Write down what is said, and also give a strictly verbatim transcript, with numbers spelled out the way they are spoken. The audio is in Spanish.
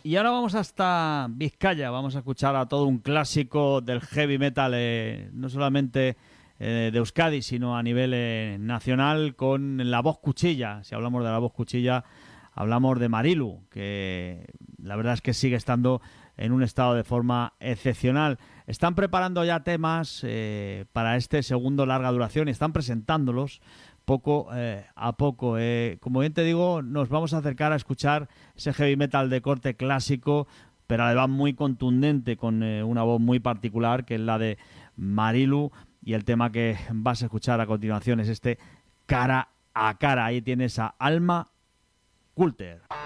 Y ahora vamos hasta Vizcaya, vamos a escuchar a todo un clásico del heavy metal, eh, no solamente eh, de Euskadi, sino a nivel eh, nacional, con la voz cuchilla. Si hablamos de la voz cuchilla, hablamos de Marilu, que la verdad es que sigue estando en un estado de forma excepcional. Están preparando ya temas eh, para este segundo larga duración y están presentándolos poco eh, a poco. Eh, como bien te digo, nos vamos a acercar a escuchar ese heavy metal de corte clásico, pero además muy contundente, con eh, una voz muy particular, que es la de Marilu, y el tema que vas a escuchar a continuación es este Cara a Cara. Ahí tienes a Alma Coulter.